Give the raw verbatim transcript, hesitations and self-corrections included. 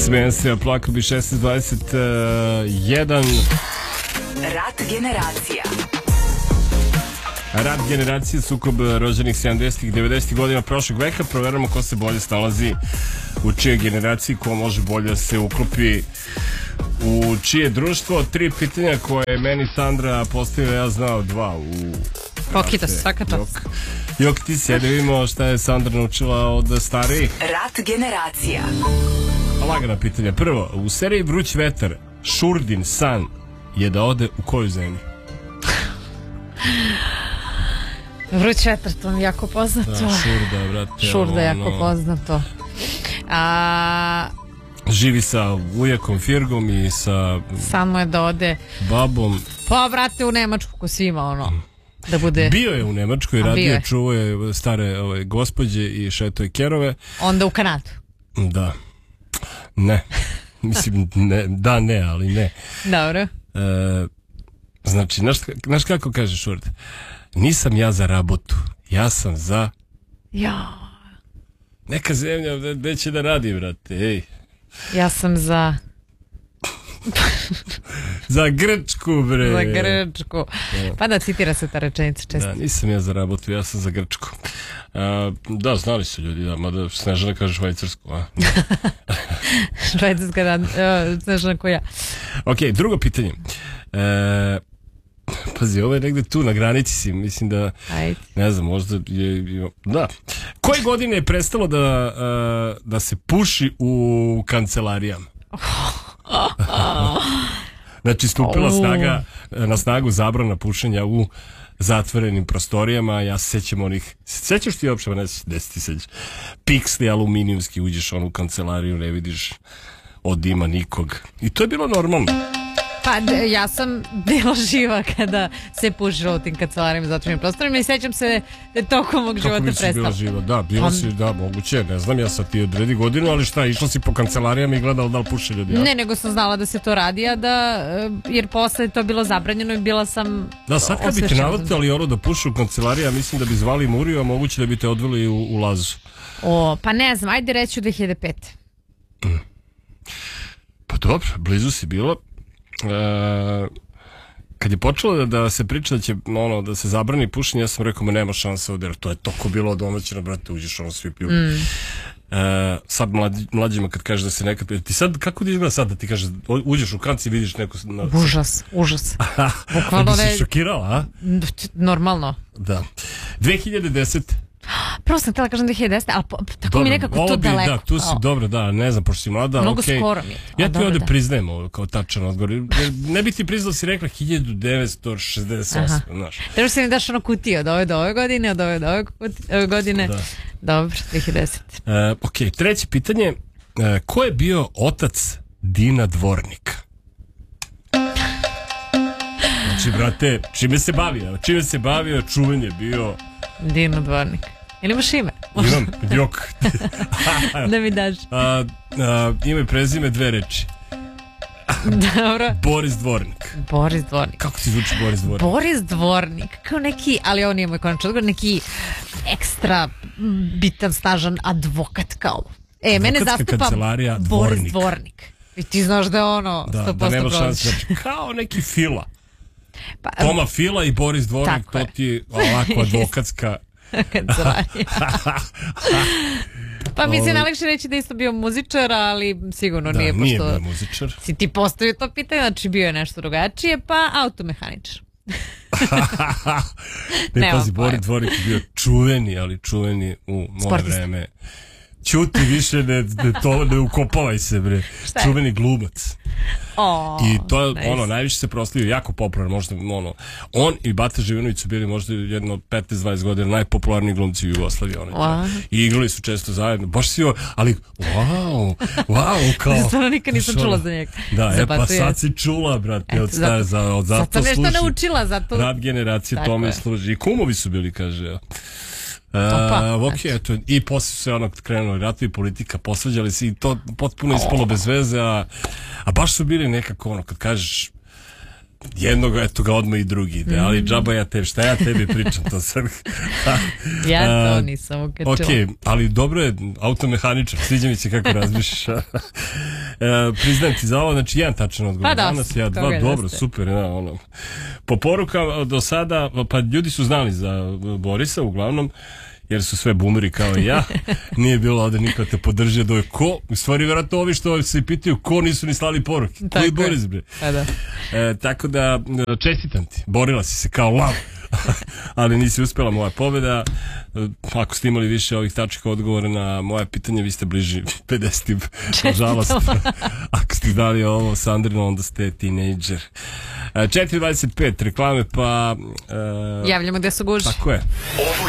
Smijem se, a plako bi šesnaest dvadeset jedan. Rat generacija. Rat generacije, sukob rođenih sedamdesetih devedesetih godina prošlog veka. Proveramo ko se bolje snalazi u čijoj generaciji, ko može bolje da se uklopi u čije društvo. Tri pitanja koje je meni Sandra postavila, ja znao dva u... Pokita se svaka čast. Jok, Jok ti sjede, vidimo šta je Sandra naučila od starijih. Rat generacija. Lagana pitanja. Prvo, u seriji Vruć vetar Šurdin san je da ode u koju zemlju? Vruć vetar, to mi jako poznato. Da, Šurda, brate. Šurda je ono... jako poznato. A... Živi sa ujakom Firgom i sa... Samo je da ode... Babom. Pa, vrate, u Nemačku ko svima, ono... Da bude... Bio je u Nemačkoj, radio je, čuo je stare ove, gospođe i šeto je kerove. Onda u Kanadu. Da. Ne. Mislim, ne, da, ne, ali ne. Dobro. E, znači, znaš, znaš kako kaže Šurda? Nisam ja za rabotu, ja sam za... Ja. Neka zemlja gde će da radi, brate, ej. Ja sam za... Za Grčku, bre. Za Grčku. Ja. Pa da, citira se ta rečenica često. Da, nisam ja za rabotu, ja sam za Grčku. A, da, znali su ljudi, da, mada Snežana kaže Švajcarsku, a? Švajcarska, da, uh, Snežana ko ja. Ok, drugo pitanje. E, pazi, ovo je negde tu na granici si, mislim da, ajde, ne znam, možda je, da. Koje godine je prestalo da, uh, da se puši u kancelarijama? Znači, stupila snaga, na snagu zabrana pušenja u zatvorenim prostorijama. Ja se sećam onih, sećaš ti uopšte, ne sećaš ti sećaš, piksli aluminijumski, uđeš onu kancelariju, ne vidiš od dima nikog. I to je bilo normalno. Pa ja sam bila živa kada se pušilo u tim kancelarijama, zatvorenim prostorima i sećam se da je tokom mog života prestalo. Kako bi si bila živa? Da, bila si, da, moguće, ne znam, ja sad ti odredi godinu, ali šta, išla si po kancelarijama i gledala da li puše ljudi? Ja? Ne, nego sam znala da se to radi, a da, jer posle je to bilo zabranjeno i bila sam... Da, sad kad bi te navatali ono da pušu u kancelarija, mislim da bi zvali Muriju, a moguće da bi te odveli u, u Lazu. O, pa ne znam, ajde reći u dve hiljade pete. Mm. Pa dobro, blizu si bilo. E, kad je počelo da, da se priča da će ono, da se zabrani pušenje, ja sam rekao, ma nema šanse ovdje, jer to je toko bilo odomaćeno, brate, uđeš ono, svi piju. Mm. E, sad mlađi, mlađima kad kaže da se nekad... Ti sad, kako ti izgleda sad da ti kaže, uđeš u kanci i vidiš neko... Na... Užas, užas. Bukvalno bi se šokirala, a? Normalno. Da. dve hiljade desete Prvo sam htjela kažem dve hiljade desete, ali po, tako dobro, mi nekako to bi, daleko. Da, tu si oh. dobro, da, ne znam, pošto si mlada. Mnogo okay. skoro mi je. Ja ti dobro, ovdje da. priznajem ovo kao tačan odgovor. Ne bih ti priznala, si rekla hiljadu devetsto šezdeset osam, znaš. Treba se mi daš ono kutije od ove do ove godine, od ove do ove, ove godine. Da. Dobro, dve hiljade desete Uh, ok, treće pitanje. Uh, ko je bio otac Dina Dvornika? Znači, brate, čime se bavio? Čime se bavio, čuven je bio... Dino Dvornik. Ili imaš ime? Imam, Jok. Da mi daš. A, a, ime i prezime, dve reči. Dobro. Boris Dvornik. Boris Dvornik. Kako ti zvuči Boris Dvornik? Boris Dvornik. Kao neki, ali on nije moj konačan odgovor, neki ekstra bitan, snažan advokat kao. E, mene zastupa Boris Dvornik. Dvornik. I ti znaš da je ono da, da nema šanse. Znači, kao neki Fila. Pa, Toma Fila i Boris Dvornik, to ti je ovako advokatska kancelarija. Pa mislim, najlakše reći da isto bio muzičar, ali sigurno da, nije, pošto nije bio muzičar. Si ti postavio to pitanje, znači bio je nešto drugačije, pa automehaničar. Ne, pazi, Boris Dvornik je bio čuveni, ali čuveni u moje Sportist. vreme. Ćuti više, ne, ne, to, ne ukopavaj se, bre. Čuveni glumac. Oh, I to je, nice. ono, najviše se proslavio, jako popularno, možda, ono, on i Bata Živinović su bili možda jedno petnaest dvadeset godina najpopularniji glumci u Jugoslaviji, ono, wow. I igrali su često zajedno, baš si, ali, wow, wow, kao... Stvarno nikad nisam čula za njega. Da, e, pa sad si čula, brate, od staje, za, od zato služi. Sad sam nešto naučila, zato... Rad generacije tome služi. I kumovi su bili, kaže, Opa, uh, ok, eto, i posle su se ono krenuli ratovi, politika, posvađali se i to potpuno ispalo bez veze, a, a baš su bili nekako ono, kad kažeš jednog, eto ga odmah i drugi ide, ali džaba ja tebi, šta ja tebi pričam to sad. Ja to nisam ukačila. Ok, ali dobro je, automehaničar, sviđa mi se kako razmišljaš. E, priznajem ti za ovo, znači jedan tačan odgovor pa da, danas, ja dva, dobro, super, ja, ono. Po porukama do sada, pa ljudi su znali za Borisa, uglavnom, jer su sve bumeri kao i ja, nije bilo ovde niko te podržio da je ko, u stvari vjerojatno ovi što se pitaju ko nisu ni slali poruke, koji Boris bre. A da. E, tako da čestitam ti, borila si se kao lav, ali nisi uspela, moja pobjeda. Ako ste imali više ovih tačaka odgovora na moje pitanje, vi ste bliži pedesetim, nažalost. Ako ste dali ovo Sandrino, onda ste tinejdžer. četiri dvadeset pet reklame, pa... Uh, javljamo gde su guži. Tako je.